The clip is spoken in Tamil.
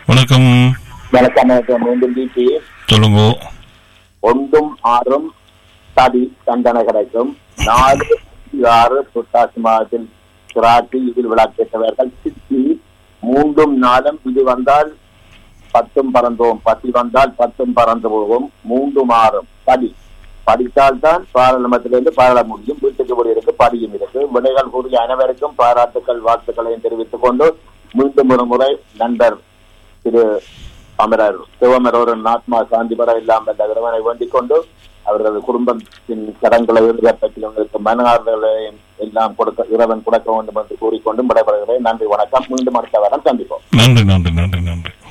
வணக்கம். வணக்கம். மீண்டும் டிபி சொல்லுங்க. 1-6 தடி தண்டனை கிடைக்கும். 4-6 புத்தாசி மாதத்தில் சுராட்டி இதில் விளக்கேற்றவர்கள் சித்தி 3-4 இது வந்தால் 10 பறந்தோம், 10 வந்தால் 10 பறந்து போகும். 3-6 படி படித்தால்தான் பாராளுமன்றத்திலிருந்து பாராள முடியும். வீட்டுக்கு வெளியிருக்கு படியும் இருக்கு. விடைகள் கூறிய அனைவருக்கும் பாராட்டுக்கள் வாழ்த்துக்களையும் தெரிவித்துக் கொண்டு மீண்டும் ஒரு முறை நண்பர் திரு அமரர் சிவமர் ஒரு ஆத்மா சாந்தி பெற இல்லாமல் இறைவனை வேண்டிக் கொண்டு அவரது குடும்பத்தின் கடன்களை பற்றியவங்களுக்கு மன ஆறுதலையும் எல்லாம் கொடுக்க இறைவன் கொடுக்க வேண்டும் என்று கூறிக்கொண்டும் விடைபெறுகிறேன். நன்றி, வணக்கம். மீண்டும் அடுத்த வாரம் சந்திப்போம். நன்றி நன்றி நன்றி நன்றி.